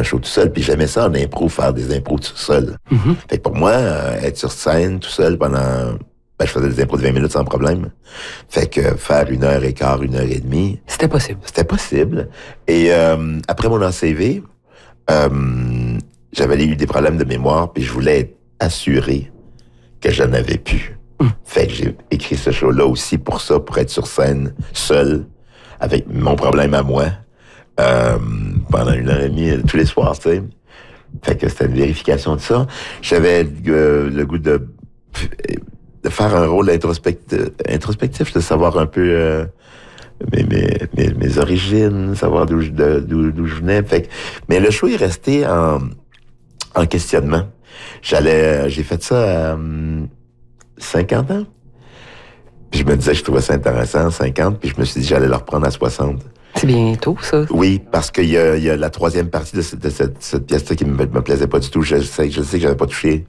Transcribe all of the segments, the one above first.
show tout seul. Puis j'aimais ça en impro, faire des impros tout seul. Fait que pour moi, être sur scène tout seul pendant... je faisais des impros de 20 minutes sans problème. Fait que faire 1h15, 1h30... C'était possible. C'était possible. Et après mon ACV, j'avais eu des problèmes de mémoire, puis je voulais être assuré que je n'avais plus. Fait que j'ai écrit ce show-là aussi pour ça, pour être sur scène, seul, avec mon problème à moi, pendant 1h30, tous les soirs, tu sais. Fait que c'était une vérification de ça. J'avais le goût de faire un rôle introspectif, de savoir un peu mes origines, savoir d'où je venais. Fait que, mais le show est resté en questionnement. J'ai fait ça à 50 ans. Puis je me disais que je trouvais ça intéressant à 50, puis je me suis dit que j'allais le reprendre à 60. C'est bientôt, ça. Oui, parce qu'il y a la troisième partie de cette pièce-là qui me plaisait pas du tout. Je sais que j'avais pas touché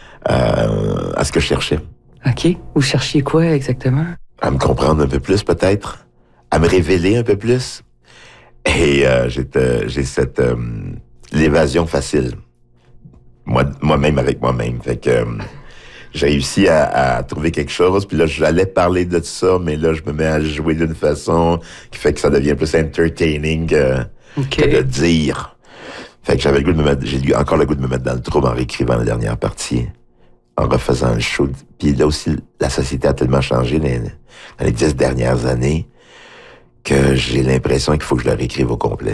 à ce que je cherchais. OK. Vous cherchiez quoi exactement? À me comprendre un peu plus, peut-être. À me révéler un peu plus. Et j'ai cette l'évasion facile. Moi-même avec moi-même. Fait que j'ai réussi à trouver quelque chose, puis là, j'allais parler de ça, mais là, je me mets à jouer d'une façon qui fait que ça devient plus entertaining que de dire. Fait que j'avais le goût de me mettre, j'ai encore le goût de me mettre dans le trouble en réécrivant la dernière partie, en refaisant le show. Puis là aussi, la société a tellement changé dans les 10 dernières années que j'ai l'impression qu'il faut que je le réécrive au complet.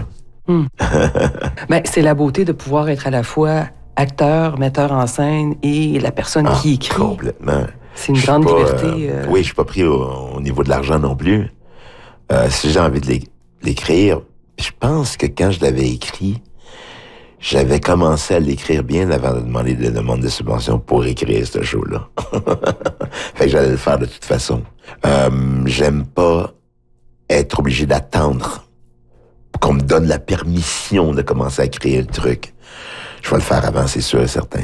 Ben, c'est la beauté de pouvoir être à la fois acteur, metteur en scène et la personne qui écrit. Complètement. C'est une grande liberté. Oui, je suis pas pris au niveau de l'argent non plus. Si j'ai envie de l'écrire, je pense que quand je l'avais écrit, j'avais commencé à l'écrire bien avant de demander des demandes de subvention pour écrire ce show-là. Fait que j'allais le faire de toute façon. J'aime pas être obligé d'attendre qu'on me donne la permission de commencer à créer le truc. Je vais le faire avant, c'est sûr et certain.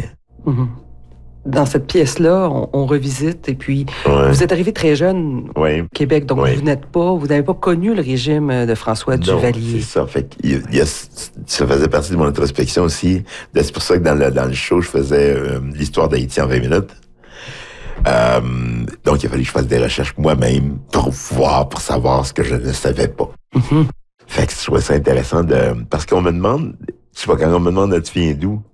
Dans cette pièce-là, on revisite, et puis vous êtes arrivé très jeune au Québec, donc vous n'avez pas connu le régime de François Duvalier. C'est ça. Fait ça faisait partie de mon introspection aussi. C'est pour ça que dans le show, je faisais l'histoire d'Haïti en 20 minutes. Donc, il a fallu que je fasse des recherches moi-même pour savoir ce que je ne savais pas. Fait que je trouvais ça intéressant parce qu'on me demande, je sais pas, quand on me demande tu viens d'où,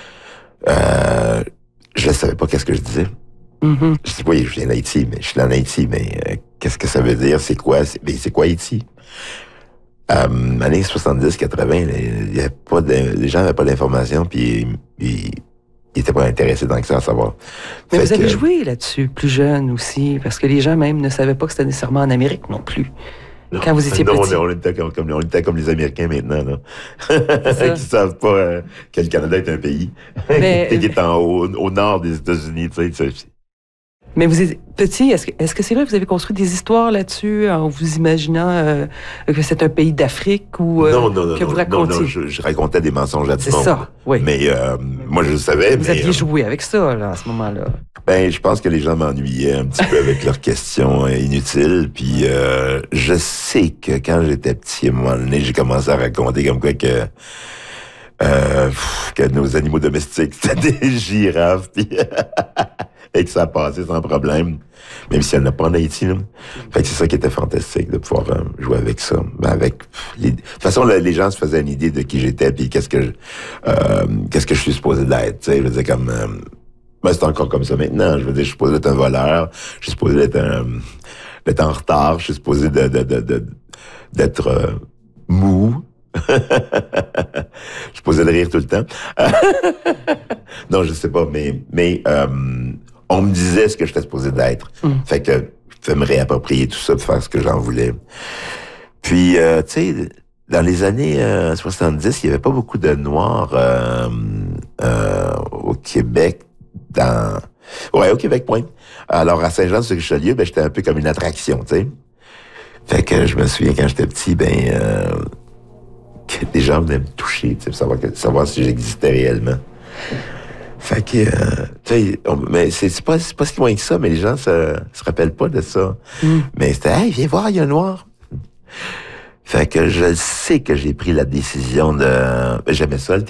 je ne savais pas qu'est-ce que je disais. Je dis, oui, je viens d'Haïti, mais je suis en Haïti, mais qu'est-ce que ça veut dire? C'est quoi Haïti? Années 70-80, les gens n'avaient pas d'informations, puis ils étaient pas intéressés tant que ça à savoir. Mais vous avez joué là-dessus, plus jeune aussi, parce que les gens même ne savaient pas que c'était nécessairement en Amérique non plus. Non, quand vous étiez petit. On était comme les Américains maintenant, là. Qui savent pas que le Canada est un pays. Mais, qui est au nord des États-Unis, tu sais. Mais vous êtes petit, est-ce que c'est vrai que vous avez construit des histoires là-dessus en vous imaginant que c'est un pays d'Afrique ou que vous racontiez? Non, je racontais des mensonges à tout le monde. C'est ça, oui. Mais moi, je le savais. Vous aviez joué avec ça, là, à ce moment-là. Ben, je pense que les gens m'ennuyaient un petit peu avec leurs questions inutiles. Puis je sais que quand j'étais petit, à un moment donné, j'ai commencé à raconter comme quoi que nos animaux domestiques, c'était des girafes, puis et que ça passait sans problème, même si elle n'a pas en Haïti. Là. Fait que c'est ça qui était fantastique, de pouvoir jouer avec ça. Ben, de toute façon, les gens se faisaient une idée de qui j'étais, puis qu'est-ce que je suis supposé d'être. Tu sais, je veux dire, comme... ben, c'est encore comme ça maintenant. Je veux dire, je suis supposé d'être un voleur, je suis supposé d'être en retard, je suis supposé d'être mou. Je suis posé de rire tout le temps. Non, je sais pas, mais on me disait ce que j'étais supposé d'être. Fait que je pouvais me réapproprier tout ça pour faire ce que j'en voulais. Puis, tu sais, dans les années 70, il y avait pas beaucoup de Noirs au Québec. Au Québec, point. Alors, à Saint-Jean-sur-Richelieu, ben, j'étais un peu comme une attraction, tu sais. Fait que je me souviens, quand j'étais petit, que des gens venaient me toucher, tu sais, pour savoir si j'existais réellement. Fait que, tu sais, mais c'est pas si loin que ça, mais les gens se rappellent pas de ça. Mais c'était, hey, viens voir, il y a un noir. Fait que je sais que j'ai pris la décision j'aimais ça, le